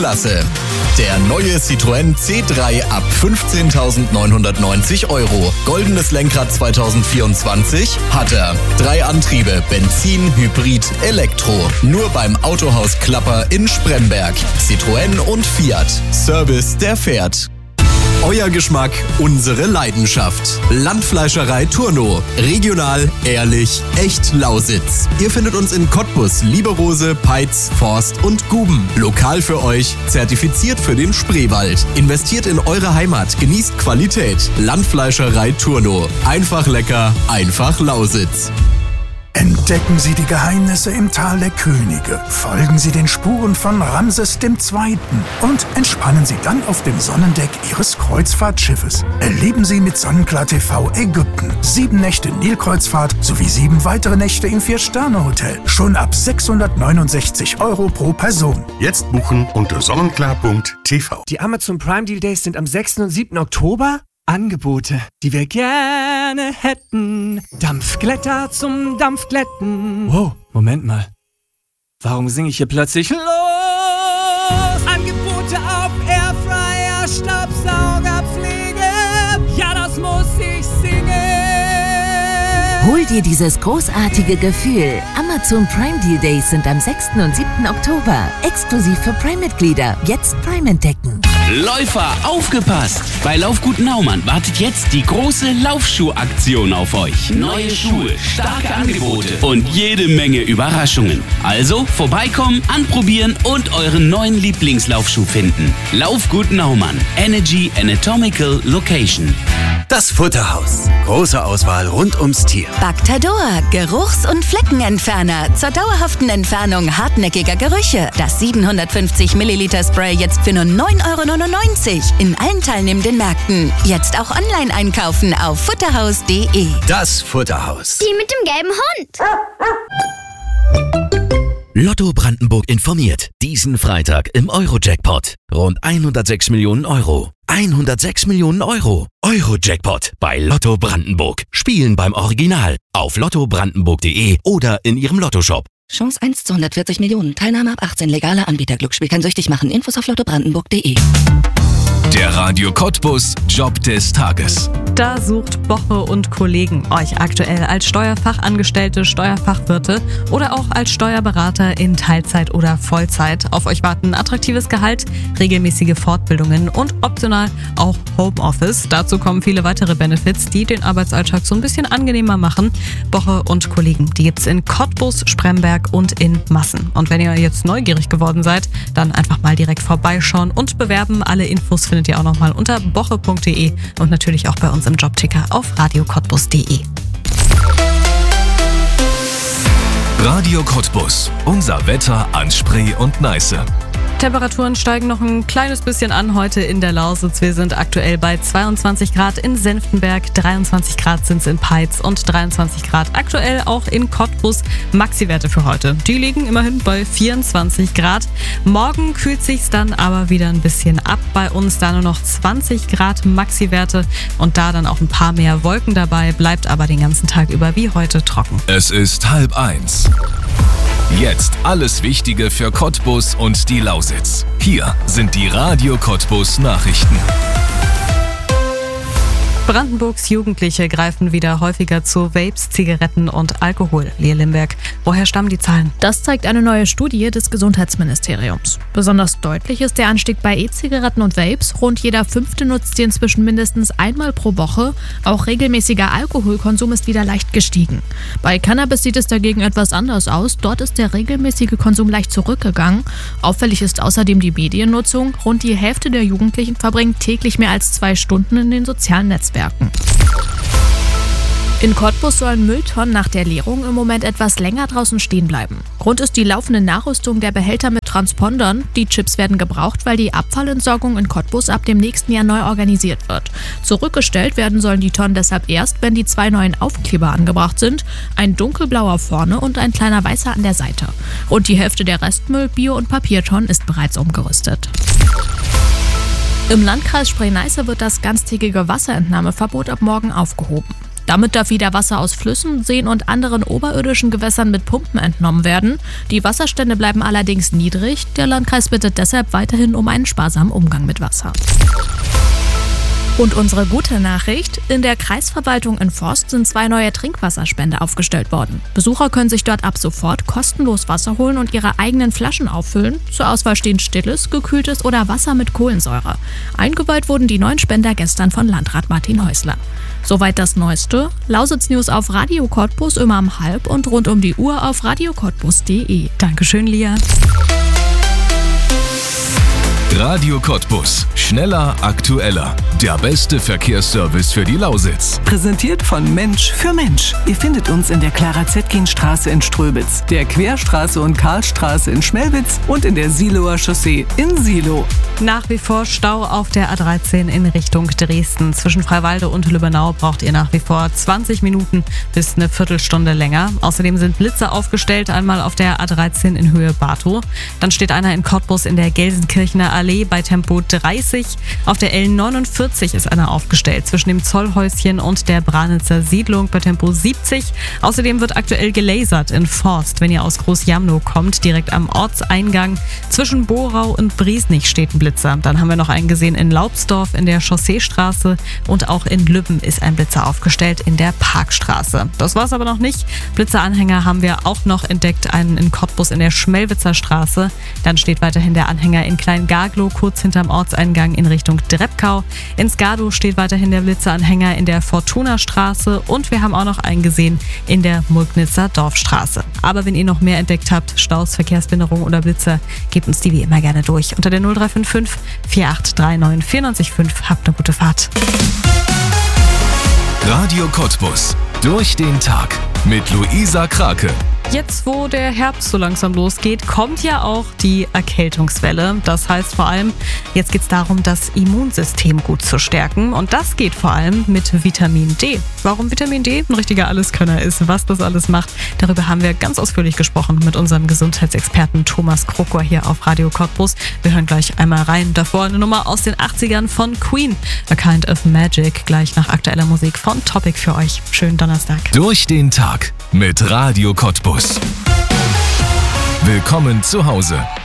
Klasse. Der neue Citroën C3 ab 15.990 €. Goldenes Lenkrad 2024 hat er. 3 Antriebe, Benzin, Hybrid, Elektro. Nur beim Autohaus Klapper in Spremberg. Citroën und Fiat. Service, der fährt. Euer Geschmack, unsere Leidenschaft. Landfleischerei Turno. Regional, ehrlich, echt Lausitz. Ihr findet uns in Cottbus, Lieberose, Peitz, Forst und Guben. Lokal für euch, zertifiziert für den Spreewald. Investiert in eure Heimat, genießt Qualität. Landfleischerei Turno. Einfach lecker, einfach Lausitz. Entdecken Sie die Geheimnisse im Tal der Könige, folgen Sie den Spuren von Ramses II. Und entspannen Sie dann auf dem Sonnendeck Ihres Kreuzfahrtschiffes. Erleben Sie mit Sonnenklar TV Ägypten 7 Nächte Nilkreuzfahrt sowie 7 weitere Nächte im 4-Sterne-Hotel. Schon ab 669 € pro Person. Jetzt buchen unter sonnenklar.tv. Die Amazon Prime Deal Days sind am 6. und 7. Oktober. Angebote, die wir gerne hätten. Dampfglätter zum Dampfglätten. Wow, Moment mal. Warum singe ich hier plötzlich los? Angebote auf Airfryer, Staubsaugerpflege. Ja, das muss ich singen. Hol dir dieses großartige Gefühl. Amazon Prime Deal Days sind am 6. und 7. Oktober. Exklusiv für Prime-Mitglieder. Jetzt Prime entdecken. Läufer, aufgepasst! Bei Laufgut Naumann wartet jetzt die große Laufschuhaktion auf euch. Neue Schuhe, starke Angebote und jede Menge Überraschungen. Also vorbeikommen, anprobieren und euren neuen Lieblingslaufschuh finden. Laufgut Naumann. Energy Anatomical Location. Das Futterhaus. Große Auswahl rund ums Tier. Bactador, Geruchs- und Fleckenentferner. Zur dauerhaften Entfernung hartnäckiger Gerüche. Das 750 Milliliter Spray jetzt für nur 9,99 € in allen teilnehmenden Märkten. Jetzt auch online einkaufen auf futterhaus.de. Das Futterhaus. Die mit dem gelben Hund. Lotto Brandenburg informiert. Diesen Freitag im Euro-Jackpot. Rund 106 Millionen €. 106 Millionen €. Euro-Jackpot bei Lotto Brandenburg. Spielen beim Original. Auf lottobrandenburg.de oder in Ihrem Lottoshop. Chance 1 zu 140 Millionen. Teilnahme ab 18. Legaler Anbieter. Glücksspiel kann süchtig machen. Infos auf lottobrandenburg.de. Der Radio Cottbus Job des Tages. Da sucht Boche und Kollegen euch aktuell als Steuerfachangestellte, Steuerfachwirte oder auch als Steuerberater in Teilzeit oder Vollzeit. Auf euch warten attraktives Gehalt, regelmäßige Fortbildungen und optional auch Homeoffice. Dazu kommen viele weitere Benefits, die den Arbeitsalltag so ein bisschen angenehmer machen. Boche und Kollegen, die gibt's in Cottbus, Spremberg und in Massen. Und wenn ihr jetzt neugierig geworden seid, dann einfach mal direkt vorbeischauen und bewerben. Alle Infos findet ihr auch nochmal unter boche.de und natürlich auch bei uns im Jobticker auf radiocottbus.de. Radio Cottbus. Unser Wetter an Spree und Neiße. Temperaturen steigen noch ein kleines bisschen an heute in der Lausitz. Wir sind aktuell bei 22 Grad in Senftenberg, 23 Grad sind es in Peitz und 23 Grad aktuell auch in Cottbus. Maxi-Werte für heute, die liegen immerhin bei 24 Grad. Morgen kühlt sich's dann aber wieder ein bisschen ab bei uns, da nur noch 20 Grad Maxi-Werte und da dann auch ein paar mehr Wolken dabei, bleibt aber den ganzen Tag über wie heute trocken. Es ist 12:30. Jetzt alles Wichtige für Cottbus und die Lausitz. Hier sind die Radio Cottbus Nachrichten. Brandenburgs Jugendliche greifen wieder häufiger zu Vapes, Zigaretten und Alkohol. Lea Limberg, woher stammen die Zahlen? Das zeigt eine neue Studie des Gesundheitsministeriums. Besonders deutlich ist der Anstieg bei E-Zigaretten und Vapes. Rund jeder 5. nutzt sie inzwischen mindestens einmal pro Woche. Auch regelmäßiger Alkoholkonsum ist wieder leicht gestiegen. Bei Cannabis sieht es dagegen etwas anders aus. Dort ist der regelmäßige Konsum leicht zurückgegangen. Auffällig ist außerdem die Mediennutzung. Rund die Hälfte der Jugendlichen verbringt täglich mehr als 2 Stunden in den sozialen Netzwerken. In Cottbus sollen Mülltonnen nach der Leerung im Moment etwas länger draußen stehen bleiben. Grund ist die laufende Nachrüstung der Behälter mit Transpondern. Die Chips werden gebraucht, weil die Abfallentsorgung in Cottbus ab dem nächsten Jahr neu organisiert wird. Zurückgestellt werden sollen die Tonnen deshalb erst, wenn die 2 neuen Aufkleber angebracht sind. Ein dunkelblauer vorne und ein kleiner weißer an der Seite. Rund die Hälfte der Restmüll-, Bio- und Papiertonnen ist bereits umgerüstet. Im Landkreis Spree-Neiße wird das ganztägige Wasserentnahmeverbot ab morgen aufgehoben. Damit darf wieder Wasser aus Flüssen, Seen und anderen oberirdischen Gewässern mit Pumpen entnommen werden. Die Wasserstände bleiben allerdings niedrig. Der Landkreis bittet deshalb weiterhin um einen sparsamen Umgang mit Wasser. Und unsere gute Nachricht: In der Kreisverwaltung in Forst sind 2 neue Trinkwasserspender aufgestellt worden. Besucher können sich dort ab sofort kostenlos Wasser holen und ihre eigenen Flaschen auffüllen. Zur Auswahl stehen stilles, gekühltes oder Wasser mit Kohlensäure. Eingeweiht wurden die neuen Spender gestern von Landrat Martin Häusler. Soweit das Neueste. Lausitz-News auf Radio Cottbus immer um 12:30 und rund um die Uhr auf radiocottbus.de. Dankeschön, Lia. Radio Cottbus. Schneller, aktueller. Der beste Verkehrsservice für die Lausitz. Präsentiert von Mensch für Mensch. Ihr findet uns in der Clara-Zetkin-Straße in Ströbitz, der Querstraße und Karlstraße in Schmelwitz und in der Siloer Chaussee in Silo. Nach wie vor Stau auf der A13 in Richtung Dresden. Zwischen Freiwalde und Lübbenau braucht ihr nach wie vor 20 Minuten bis eine Viertelstunde länger. Außerdem sind Blitze aufgestellt, einmal auf der A13 in Höhe Bartow. Dann steht einer in Cottbus in der Gelsenkirchener Allee bei Tempo 30. Auf der L49 ist einer aufgestellt zwischen dem Zollhäuschen und der Branitzer Siedlung bei Tempo 70. Außerdem wird aktuell gelasert in Forst, wenn ihr aus Groß-Jamnow kommt, direkt am Ortseingang. Zwischen Borau und Briesnich steht ein Blitzer. Dann haben wir noch einen gesehen in Laubsdorf in der Chausseestraße und auch in Lübben ist ein Blitzer aufgestellt in der Parkstraße. Das war's aber noch nicht. Blitzeranhänger haben wir auch noch entdeckt, einen in Cottbus in der Schmelwitzer Straße. Dann steht weiterhin der Anhänger in Kleingaglow kurz hinterm Ortseingang in Richtung Dreppkau. In Skadow steht weiterhin der Blitzeranhänger in der Fortuna-Straße und wir haben auch noch einen gesehen in der Mulknitzer Dorfstraße. Aber wenn ihr noch mehr entdeckt habt, Staus, Verkehrsbehinderung oder Blitzer, gebt uns die wie immer gerne durch unter der 0355 4839 945. Habt eine gute Fahrt. Radio Cottbus. Durch den Tag mit Luisa Krake. Jetzt, wo der Herbst so langsam losgeht, kommt ja auch die Erkältungswelle. Das heißt vor allem, jetzt geht es darum, das Immunsystem gut zu stärken. Und das geht vor allem mit Vitamin D. Warum Vitamin D ein richtiger Alleskönner ist, was das alles macht, darüber haben wir ganz ausführlich gesprochen mit unserem Gesundheitsexperten Thomas Krokor hier auf Radio Cottbus. Wir hören gleich einmal rein. Davor eine Nummer aus den 80ern von Queen. A Kind of Magic. Gleich nach aktueller Musik von Topic für euch. Schönen Donnerstag. Durch den Tag mit Radio Cottbus. Willkommen zu Hause.